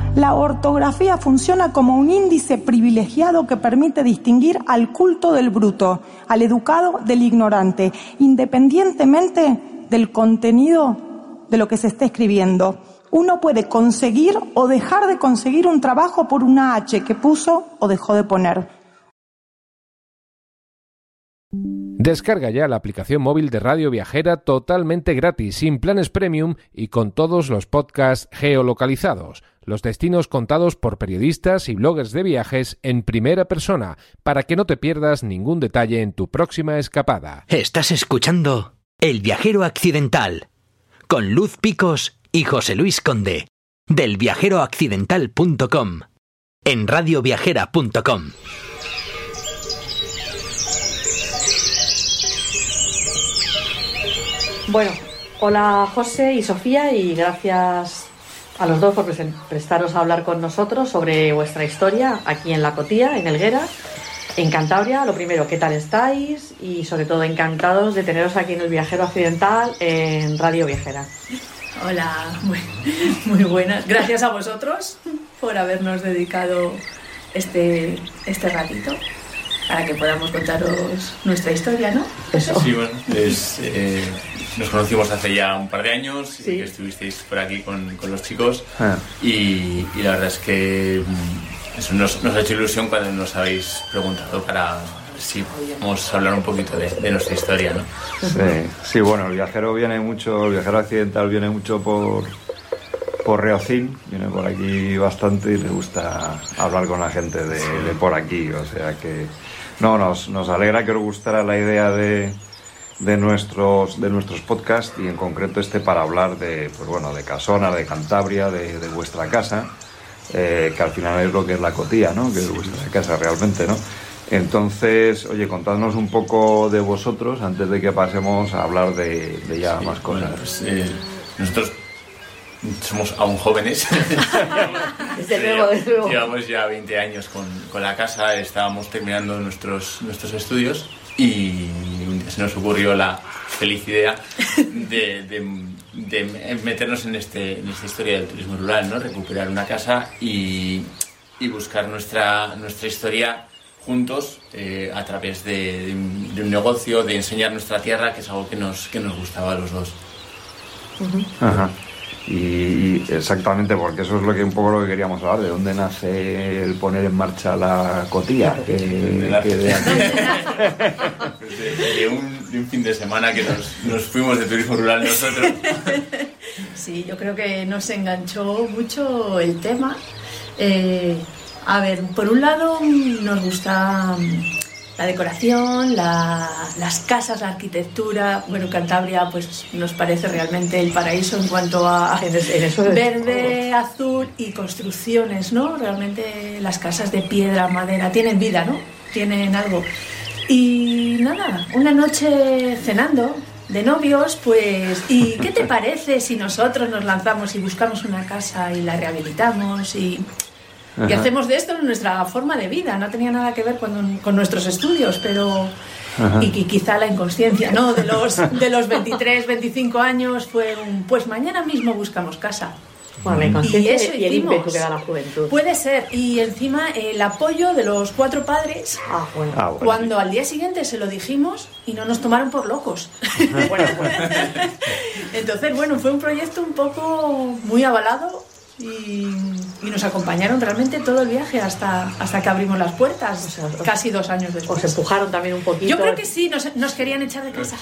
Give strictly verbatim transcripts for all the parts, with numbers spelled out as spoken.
La ortografía funciona como un índice privilegiado que permite distinguir al culto del bruto, al educado del ignorante, independientemente del contenido de lo que se esté escribiendo. Uno puede conseguir o dejar de conseguir un trabajo por una H que puso o dejó de poner. Descarga ya la aplicación móvil de Radio Viajera totalmente gratis, sin planes premium y con todos los podcasts geolocalizados, los destinos contados por periodistas y bloggers de viajes en primera persona, para que no te pierdas ningún detalle en tu próxima escapada. Estás escuchando El Viajero Accidental, con Luz Picos y José Luis Conde, del viajero accidental punto com, en radio viajera punto com. Bueno, hola José y Sofía, y gracias a los dos por prestaros a hablar con nosotros sobre vuestra historia aquí en La Cotía, en Helguera, en Cantabria. Lo primero, ¿qué tal estáis? Y sobre todo encantados de teneros aquí en El Viajero Accidental en Radio Viajera. Hola, muy, muy buenas. Gracias a vosotros por habernos dedicado este, este ratito para que podamos contaros nuestra historia, ¿no? Eso. Sí, bueno, es, eh, nos conocimos hace ya un par de años, sí. Y que estuvisteis por aquí con, con los chicos, ah. y, y la verdad es que eso nos, nos ha hecho ilusión cuando nos habéis preguntado para ver si podíamos hablar un poquito de, de nuestra historia, ¿no? Sí, sí, bueno, el viajero viene mucho, el viajero accidental viene mucho por, por Reocín, viene por aquí bastante y le gusta hablar con la gente de, sí. de por aquí, o sea que no, nos, nos alegra que os gustara la idea de, de nuestros de nuestros podcasts, y en concreto este para hablar de, pues bueno, de Casona, de Cantabria, de, de vuestra casa, eh, que al final es lo que es La Cotía, ¿no? Que es vuestra casa realmente, ¿no? Entonces, oye, contadnos un poco de vosotros antes de que pasemos a hablar de, de ya sí, más cosas. Bueno, pues, eh, nosotros somos aún jóvenes. Desde luego, desde luego. Llevamos ya veinte años con, con la casa, estábamos terminando nuestros, nuestros estudios y un día se nos ocurrió la feliz idea de, de, de meternos en, este, en esta historia del turismo rural, ¿no? Recuperar una casa y, y buscar nuestra, nuestra historia juntos, eh, a través de, de, un, de un negocio, de enseñar nuestra tierra, que es algo que nos, que nos gustaba a los dos. Uh-huh. Ajá. Y, y exactamente, porque eso es lo que un poco lo que queríamos hablar, de dónde nace el poner en marcha La Cotía, que, que de aquí. Pues de, de, un, de un fin de semana que nos, nos fuimos de turismo rural nosotros. Sí, yo creo que nos enganchó mucho el tema. Eh, a ver, por un lado nos gusta la decoración, la, las casas, la arquitectura. Bueno, Cantabria pues nos parece realmente el paraíso en cuanto a en eso verde, azul y construcciones, ¿no? Realmente las casas de piedra, madera, tienen vida, ¿no? Tienen algo. Y nada, una noche cenando de novios, pues, ¿y qué te parece si nosotros nos lanzamos y buscamos una casa y la rehabilitamos y... Y Ajá. hacemos de esto nuestra forma de vida? No tenía nada que ver con, con nuestros estudios, pero y, y quizá la inconsciencia, ¿no? De los, de los veintitrés, veinticinco años fue un, pues mañana mismo buscamos casa. Bueno, la inconsciencia y, eso y el ímpetu que da la juventud. Puede ser, y encima el apoyo de los cuatro padres, ah, bueno. Ah, bueno. cuando al día siguiente se lo dijimos y no nos tomaron por locos. bueno, bueno. Entonces, bueno, fue un proyecto un poco muy avalado. Y, y nos acompañaron realmente todo el viaje hasta, hasta que abrimos las puertas, o sea, os, casi dos años después. Os empujaron también un poquito. Yo creo que sí, nos, nos querían echar de casa.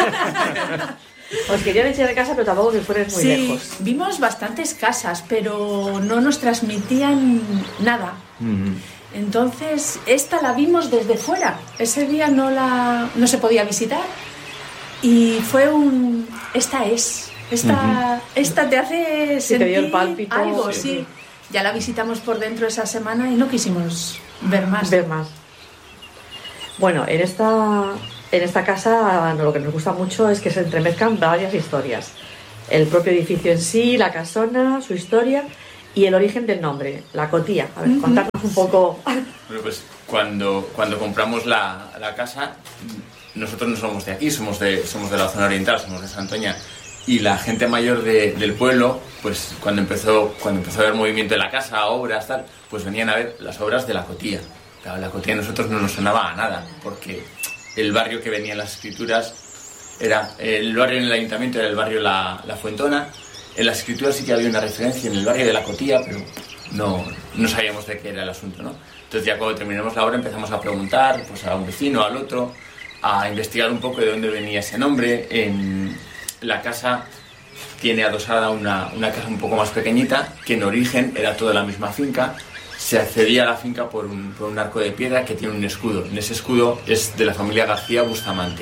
Os querían echar de casa, pero tampoco que fuerais muy sí, lejos. Vimos bastantes casas, pero no nos transmitían nada. Mm-hmm. Entonces, esta la vimos desde fuera. Ese día no, la, no se podía visitar. Y fue un... Esta es... Esta, uh-huh. esta te hace sí, sentir te dio el pálpito, algo, sí. sí. Ya la visitamos por dentro esa semana y no quisimos ver más. Ver más. Bueno, en esta, en esta casa lo que nos gusta mucho es que se entremezclan varias historias. El propio edificio en sí, la casona, su historia y el origen del nombre, La Cotía. A ver, uh-huh. contarnos un poco. Bueno, pues cuando, cuando compramos la, la casa, nosotros no somos de aquí, somos de, somos de la zona oriental, somos de Santoña. y la gente mayor de, del pueblo, pues cuando empezó, cuando empezó a haber movimiento en la casa, obras, tal, pues venían a ver las obras de la Cotilla. Claro, la Cotilla a nosotros no nos sonaba a nada, porque el barrio que venía en las escrituras era, el barrio en el ayuntamiento era el barrio La, la Fuentona. En las escrituras sí que había una referencia en el barrio de la Cotilla, pero no, no sabíamos de qué era el asunto, ¿no? Entonces ya cuando terminamos la obra empezamos a preguntar, pues a un vecino, al otro, a investigar un poco de dónde venía ese nombre. En la casa tiene adosada una, una casa un poco más pequeñita, que en origen era toda la misma finca. Se accedía a la finca por un, por un arco de piedra que tiene un escudo. En ese escudo es de la familia García Bustamante.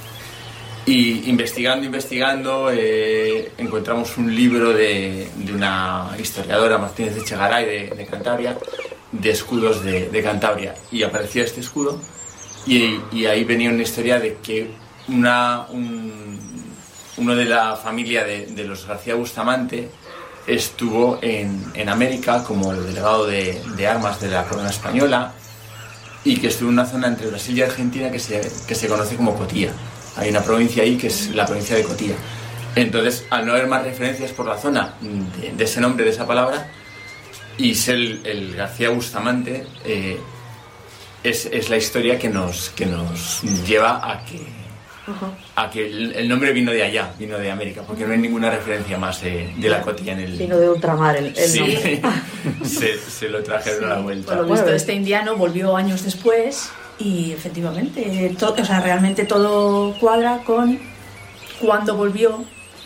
Y investigando, investigando, eh, encontramos un libro de, de una historiadora, Martínez de Echegaray, de, de Cantabria, de escudos de, de Cantabria. Y aparecía este escudo y, y ahí venía una historia de que una, un, uno de la familia de, de los García Bustamante estuvo en, en América como el delegado de, de armas de la corona española y que estuvo en una zona entre Brasil y Argentina que se, que se conoce como Cotilla. Hay una provincia ahí que es la provincia de Cotilla. Entonces, al no haber más referencias por la zona de, de ese nombre, de esa palabra, y ser el, el García Bustamante, eh, es, es la historia que nos, que nos lleva a que, uh-huh. a que el, el nombre vino de allá, vino de América, porque no hay ninguna referencia más de, de la Cotilla en el... Vino de ultramar el, el sí, nombre. se, se lo trajeron sí, a la vuelta. Por lo visto, este indiano volvió años después... Y efectivamente, to, o sea, realmente todo cuadra con cuando volvió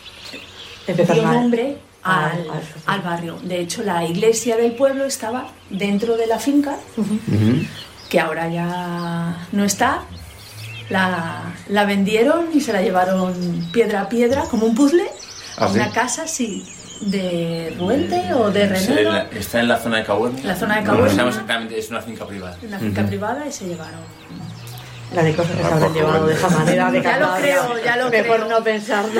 dio nombre al, al barrio. De hecho, la iglesia del pueblo estaba dentro de la finca, uh-huh. que ahora ya no está. La, la vendieron y se la llevaron piedra a piedra, como un puzzle, a ¿Ah, una sí? casa, sí. ¿De Ruente o de Renedo? Está en la zona de Cahuerni. La zona de Cahuerni. No sabemos exactamente, es una finca privada. Una finca uh-huh. privada y se llevaron. La de cosas que se habrán llevado de esa manera. De ya lo creo, ya lo Mejor creo. no pensarlo.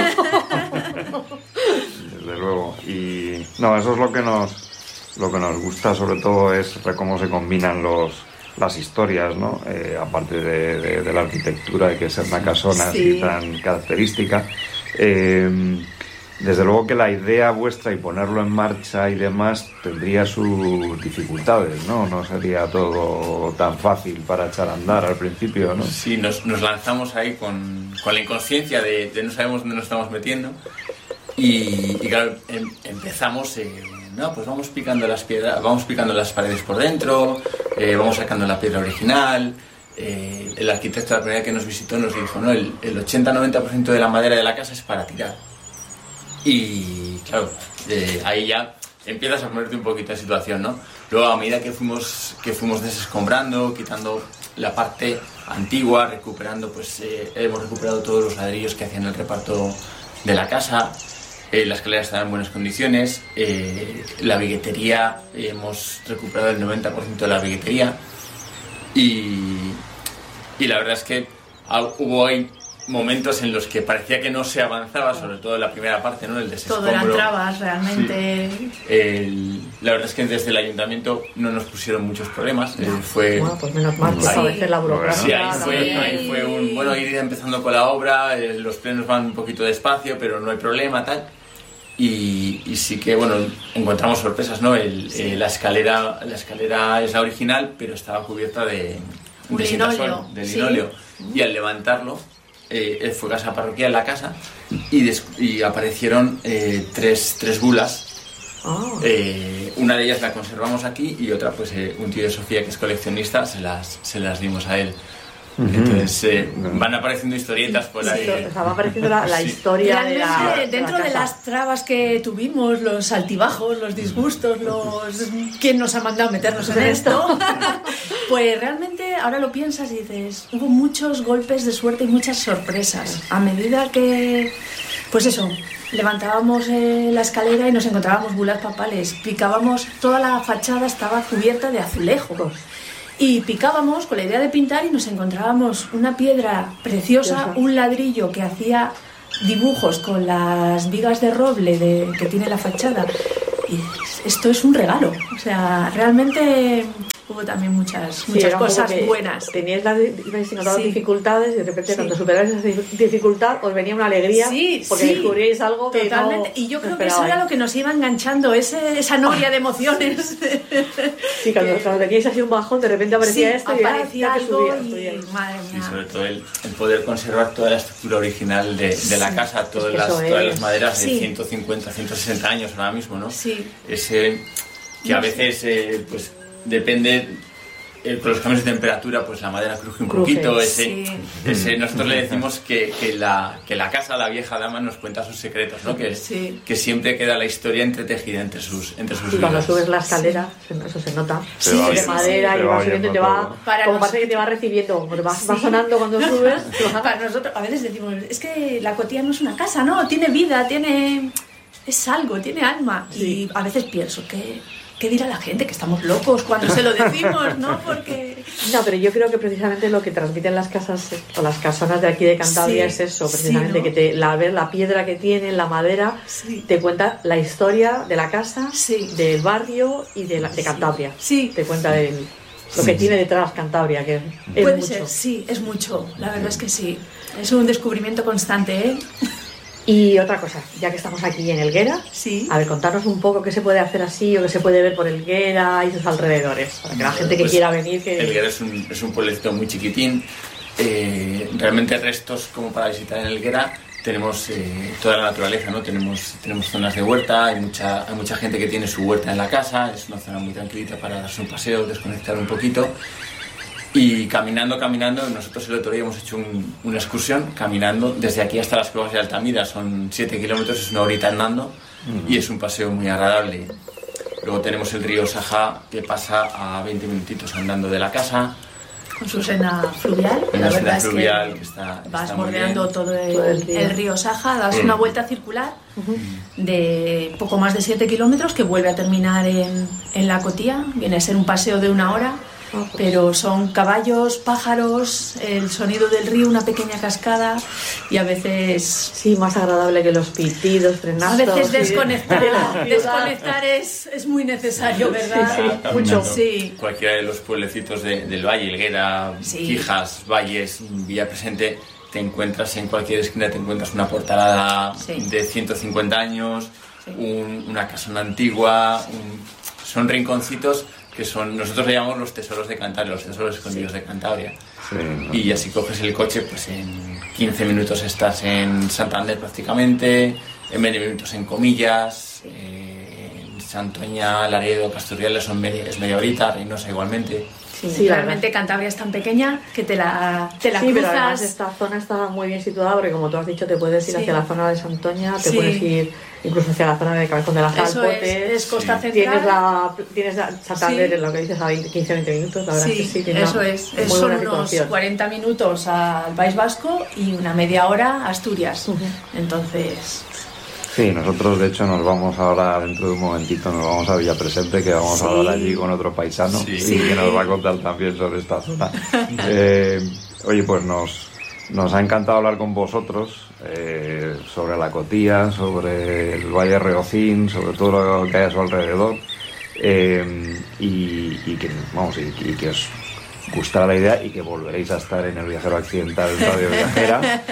Desde luego. Y no, eso es lo que nos, lo que nos gusta, sobre todo, es cómo se combinan los las historias, ¿no? Eh, aparte de, de, de la arquitectura, de que es una casona sí. así tan característica. Eh, Desde luego que la idea vuestra y ponerlo en marcha y demás tendría sus dificultades, ¿no? No sería todo tan fácil para echar a andar al principio, ¿no? Sí, nos, nos lanzamos ahí con, con la inconsciencia de, de no sabemos dónde nos estamos metiendo y, y claro, em, empezamos, eh, no, pues vamos picando las piedras, vamos picando las paredes por dentro, eh, vamos sacando la piedra original. Eh, el arquitecto la primera vez que nos visitó nos dijo, no, el, el ochenta a noventa por ciento de la madera de la casa es para tirar. Y claro, eh, ahí ya empiezas a ponerte un poquito en situación, ¿no? Luego a medida que fuimos, que fuimos desescombrando, quitando la parte antigua, recuperando, pues eh, hemos recuperado todos los ladrillos que hacían el reparto de la casa, eh, la escalera estaba en buenas condiciones, eh, la viguetería, eh, hemos recuperado el noventa por ciento de la viguetería y, y la verdad es que hubo ahí momentos en los que parecía que no se avanzaba, sobre todo en la primera parte, ¿no? El desescombro. Todo eran trabas, realmente. Sí. El, la verdad es que desde el ayuntamiento no nos pusieron muchos problemas. No. Eh, fue, bueno, pues menos mal, que a veces la burocracia. Sí, ahí fue, ahí fue un, bueno, ir empezando con la obra, eh, los plenos van un poquito despacio, pero no hay problema, tal. Y, y sí que, bueno, encontramos sorpresas, ¿no? El, sí. eh, la escalera, la escalera es la original, pero estaba cubierta de, de linóleo, de linóleo. Sí. Y al levantarlo, Eh, fue casa parroquial la casa y, des- y aparecieron eh, tres, tres bulas. Oh. Eh, una de ellas la conservamos aquí y otra, pues eh, un tío de Sofía que es coleccionista, se las, se las dimos a él. Uh-huh. Entonces eh, van apareciendo historietas por ahí. Sí, o sea, va apareciendo la, la sí. historia de la, de dentro la de las trabas que tuvimos, los altibajos, los disgustos, los quién nos ha mandado meternos en esto, pues realmente ahora lo piensas y dices, hubo muchos golpes de suerte y muchas sorpresas. A medida que, pues eso, levantábamos eh, la escalera y nos encontrábamos bulas papales, picábamos, toda la fachada estaba cubierta de azulejos. Y picábamos con la idea de pintar y nos encontrábamos una piedra preciosa, un ladrillo que hacía dibujos con las vigas de roble de, que tiene la fachada. Y dices, esto es un regalo. O sea, realmente hubo también muchas, muchas sí, cosas buenas. Teníais las, ibais notando sí. dificultades y de repente sí. cuando superáis esa dificultad os venía una alegría sí, porque sí. descubríais algo que totalmente. no Y yo creo no que eso era lo que nos iba enganchando, ese, esa noria de emociones. Sí, cuando, que... cuando teníais así un bajón, de repente aparecía sí, esto aparecía y ya, ya algo subía, y... subía. Madre mía. Y sobre todo el, el poder conservar toda la estructura original de, de la casa, todas, es que las, todas es. las maderas Sí. de ciento cincuenta, ciento sesenta años ahora mismo, ¿no? Sí. Ese que a veces eh, pues depende eh, con los cambios de temperatura, pues la madera cruje un Cruje, poquito. Ese, sí. ese, nosotros le decimos que, que, la, que la casa, la vieja dama, nos cuenta sus secretos, ¿no? Que, Sí. que siempre queda la historia entretejida entre sus entre sus Y cuando vidas. subes la escalera, eso se nota. Se va de oyendo, madera se y va vas subiendo y te oyendo va, todo. Para como nos- parece que te va recibiendo, como te va, Sí. va sonando cuando subes. te va- Para nosotros, a veces decimos, es que la cotilla no es una casa, ¿no? Tiene vida, tiene... es algo, tiene alma. Sí. Y a veces pienso, ¿qué, ¿qué dirá la gente? Que estamos locos cuando se lo decimos, ¿no? Porque... No, pero yo creo que precisamente lo que transmiten las casas o las casonas de aquí de Cantabria Sí, es eso, sí, precisamente ¿no? que te, la ver la piedra que tiene, la madera, Sí. te cuenta la historia de la casa, Sí. del barrio y de, la, de Cantabria. Sí. Te cuenta el- lo que tiene detrás Cantabria, que es Puede mucho. ser, sí, es mucho. La verdad es que sí. Es un descubrimiento constante, ¿eh? Y otra cosa, ya que estamos aquí en Helguera, Sí. a ver, contarnos un poco qué se puede hacer así o qué se puede ver por Helguera y sus alrededores, para que la gente que Pues, quiera venir... que Helguera es un, es un pueblecito muy chiquitín. Eh, realmente restos como para visitar en Helguera tenemos eh, toda la naturaleza, ¿no? Tenemos, tenemos zonas de huerta, hay mucha, hay mucha gente que tiene su huerta en la casa, es una zona muy tranquilita para darse un paseo, desconectar un poquito. Y caminando, caminando, nosotros el otro día hemos hecho un, una excursión caminando desde aquí hasta las Cuevas de Altamira, son siete kilómetros, es una horita andando y es un paseo muy agradable. Luego tenemos el río Saja que pasa a veinte minutitos andando de la casa. Con su sena fluvial. Una La sena verdad es fluvial que, que está- vas está muy bordeando bien. todo el, Todo el río. el río Saja, das Sí. una vuelta circular de poco más de siete kilómetros que vuelve a terminar en, en la Cotía. Viene a ser un paseo de una hora, Ah, pues. pero son caballos, pájaros, el sonido del río, una pequeña cascada y a veces... Sí, más agradable que los pitidos, A frenazos... veces y- desconectar, de la ciudad. desconectar es, es muy necesario, ¿verdad? Sí, sí. Caminando. mucho. Sí. Cualquiera de los pueblecitos de- del valle, Helguera, Sí. Quijas, Valles, Villa Presente, te encuentras en cualquier esquina, te encuentras una portalada Sí. de ciento cincuenta años, Sí. un- una casona antigua, un- son rinconcitos que son, nosotros le llamamos los tesoros de Cantabria, los tesoros escondidos de Cantabria. Sí, ¿no? Y así coges el coche, pues en quince minutos estás en Santander prácticamente, en veinte minutos en Comillas, eh, en Santoña, Laredo, Casturriales son media, es media horita, Reynosa igualmente. Sí, Sí, la realmente verdad. Cantabria es tan pequeña que te la, te la Sí, pero además cruzas. esta zona está muy bien situada porque como tú has dicho te puedes ir Sí. hacia la zona de Santoña, te Sí. puedes ir incluso hacia la zona de Cabezón de las Eso es, Alpotes. es Costa Sí. Central. Tienes la tienes la Santander, Sí. en lo que dices, a veinte, quince a veinte minutos, la verdad Sí, es que sí, tiene eso una es. muy Son buena unos situación. cuarenta minutos al País Vasco y una media hora a Asturias. Ujú. Entonces, Sí, nosotros de hecho nos vamos ahora, dentro de un momentito, nos vamos a Villa Presente, que vamos Sí. a hablar allí con otro paisano Sí. y Sí. que nos va a contar también sobre esta zona. Eh, oye, pues nos, nos ha encantado hablar con vosotros eh, sobre la Cotía, sobre el Valle Reocín, sobre todo lo que hay a su alrededor eh, y, y que, vamos, y, y que os gustará la idea y que volveréis a estar en el Viajero Accidental Radio Viajera.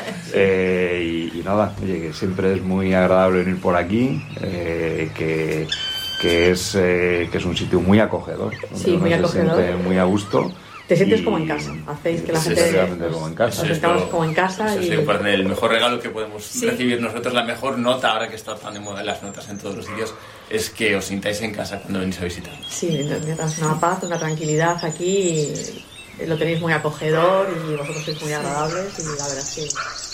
Eh, y, y nada, oye, que siempre es muy agradable venir por aquí, eh, que, que, es, eh, que es un sitio muy acogedor, donde Sí, uno muy se acogedor. siente muy a gusto. Te sientes y- como en casa, hacéis que la Sí, gente... realmente como en casa. Nos estamos como en casa eso y... es lo- el mejor regalo que podemos Sí. recibir nosotros, la mejor nota, ahora que está tan de moda las notas en todos los sitios, es que os sintáis en casa cuando venís a visitarnos. Sí, das una paz, una tranquilidad aquí, y lo tenéis muy acogedor y vosotros sois muy agradables y la verdad es que